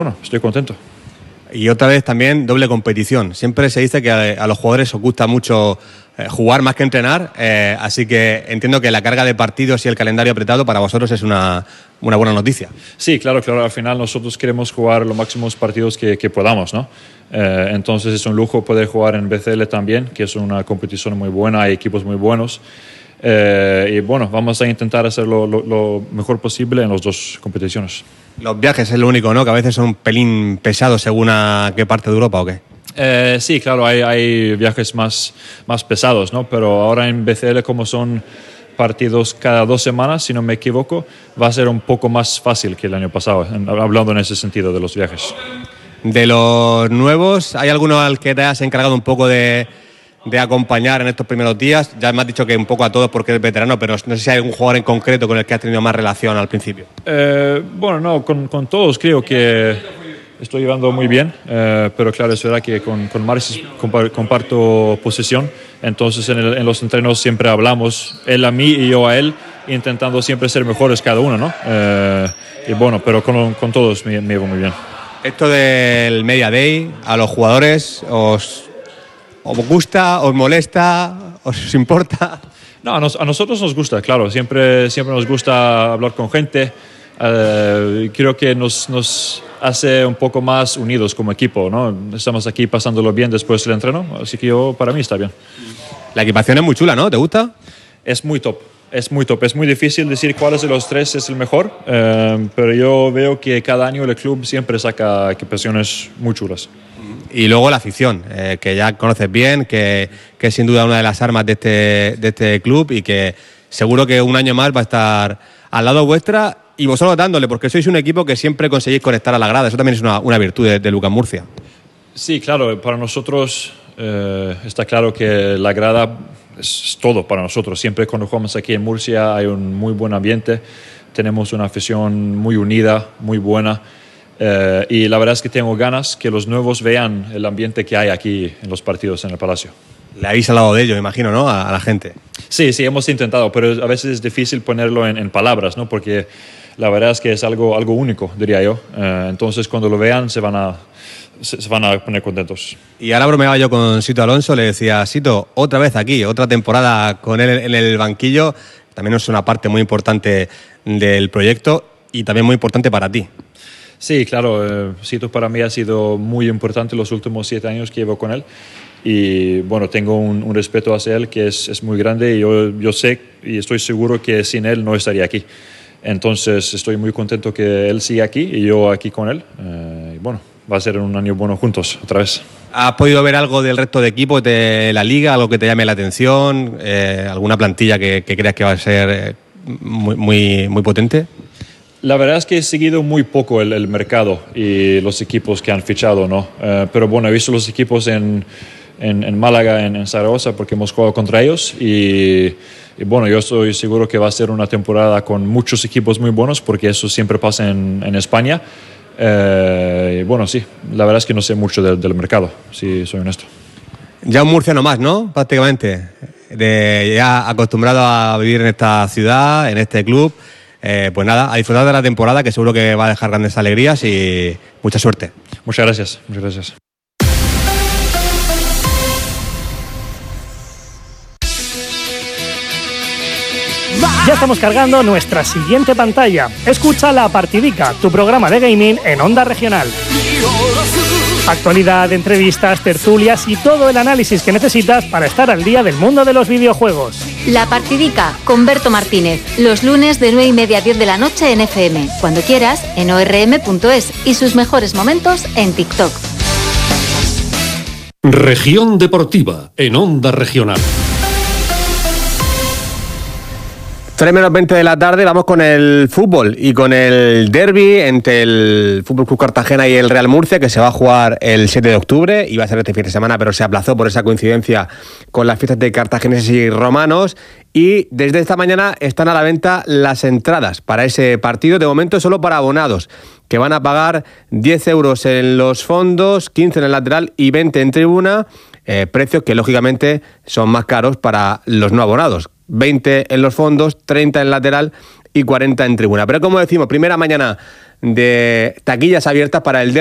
bueno, estoy contento. Y otra vez también doble competición. Siempre se dice que a los jugadores os gusta mucho jugar más que entrenar, así que entiendo que la carga de partidos y el calendario apretado para vosotros es una buena noticia. Sí, claro, al final nosotros queremos jugar los máximos partidos que podamos, ¿no? Entonces es un lujo poder jugar en BCL también, que es una competición muy buena, hay equipos muy buenos. Y bueno, vamos a intentar hacerlo lo mejor posible en las dos competiciones. Los viajes es lo único, ¿no? Que a veces son un pelín pesados según a qué parte de Europa o qué. Sí, claro, hay viajes más pesados, ¿no? Pero ahora en BCL, como son partidos cada 2 semanas, si no me equivoco, va a ser un poco más fácil que el año pasado, hablando en ese sentido de los viajes. De los nuevos, ¿hay alguno al que te has encargado un poco de acompañar en estos primeros días? Ya me has dicho que un poco a todos porque eres veterano, pero no sé si hay algún jugador en concreto con el que has tenido más relación al principio. Bueno, no, con todos creo que estoy llevando muy bien, pero claro, es verdad que con Marcis comparto posición, entonces en los entrenos siempre hablamos, él a mí y yo a él, intentando siempre ser mejores cada uno, ¿no? Y bueno, pero con todos me llevo muy bien. Esto del Media Day, a los jugadores ¿os gusta, os molesta, os importa? No, a nosotros nos gusta, claro. Siempre nos gusta hablar con gente. Creo que nos hace un poco más unidos como equipo, ¿no? Estamos aquí pasándolo bien después del entreno, así que para mí está bien. La equipación es muy chula, ¿no? ¿Te gusta? Es muy top. Es muy top. Es muy difícil decir cuál de los tres es el mejor, pero yo veo que cada año el club siempre saca equipaciones muy chulas. Y luego la afición, que ya conoces bien, que es sin duda una de las armas de este club y que seguro que un año más va a estar al lado vuestra y vosotros dándole, porque sois un equipo que siempre conseguís conectar a la grada. Eso también es una virtud de Lucas Murcia. Sí, claro, para nosotros está claro que la grada es todo para nosotros. Siempre cuando jugamos aquí en Murcia hay un muy buen ambiente, tenemos una afición muy unida, muy buena. Y la verdad es que tengo ganas que los nuevos vean el ambiente que hay aquí en los partidos en el Palacio. Le habéis hablado de ello, imagino, ¿no? A la gente. Sí, hemos intentado, pero a veces es difícil ponerlo en palabras, ¿no? Porque la verdad es que es algo único, diría yo. Entonces, cuando lo vean, se van a poner contentos. Y ahora bromeaba yo con Sito Alonso, le decía, Sito, otra vez aquí, otra temporada con él en el banquillo. También es una parte muy importante del proyecto y también muy importante para ti. Sí, claro, Sito para mí ha sido muy importante los últimos 7 años que llevo con él y bueno, tengo un respeto hacia él que es muy grande y yo sé y estoy seguro que sin él no estaría aquí. Entonces estoy muy contento que él siga aquí y yo aquí con él y bueno, va a ser un año bueno juntos otra vez. ¿Has podido ver algo del resto de equipos de la Liga, algo que te llame la atención, alguna plantilla que creas que va a ser muy potente? La verdad es que he seguido muy poco el mercado y los equipos que han fichado, ¿no? Pero bueno, he visto los equipos en Málaga, en Zaragoza, porque hemos jugado contra ellos y bueno, yo estoy seguro que va a ser una temporada con muchos equipos muy buenos porque eso siempre pasa en España. Y bueno, sí, la verdad es que no sé mucho del mercado, si soy honesto. Ya un murciano más, ¿no? Prácticamente. Ya acostumbrado a vivir en esta ciudad, en este club. Pues nada, a disfrutar de la temporada que seguro que va a dejar grandes alegrías y mucha suerte. Muchas gracias. Ya estamos cargando nuestra siguiente pantalla. Escucha La Partidica, tu programa de gaming en Onda Regional. Actualidad, entrevistas, tertulias y todo el análisis que necesitas para estar al día del mundo de los videojuegos. La Partidica con Berto Martínez, los lunes de 9:30 a 10 de la noche en FM, cuando quieras en orm.es y sus mejores momentos en TikTok. Región Deportiva en Onda Regional. 3:20 de la tarde, vamos con el fútbol y con el derbi entre el Fútbol Club Cartagena y el Real Murcia, que se va a jugar el 7 de octubre, iba a ser este fin de semana, pero se aplazó por esa coincidencia con las fiestas de cartagineses y romanos, y desde esta mañana están a la venta las entradas para ese partido, de momento solo para abonados, que van a pagar 10 euros en los fondos, 15 en el lateral y 20 en tribuna, precios que lógicamente son más caros para los no abonados. 20 en los fondos, 30 en lateral y 40 en tribuna. Pero como decimos, primera mañana de taquillas abiertas para el